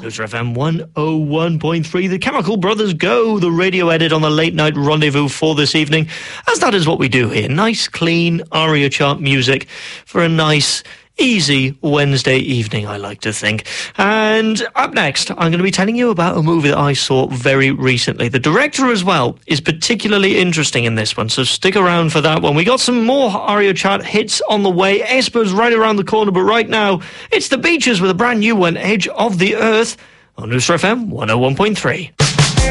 Nusra FM 101.3. The Chemical Brothers Go, the radio edit on the Late Night Rendezvous for this evening, as that is what we do here. Nice, clean ARIA chart music for a nice, easy Wednesday evening, I like to think. And up next, I'm going to be telling you about a movie that I saw very recently. The director as well is particularly interesting in this one, so stick around for that one. We got some more ARIA chart hits on the way. Aespa's right around the corner, but right now, it's the Beaches with a brand new one, Edge of the Earth, on Nusra FM 101.3.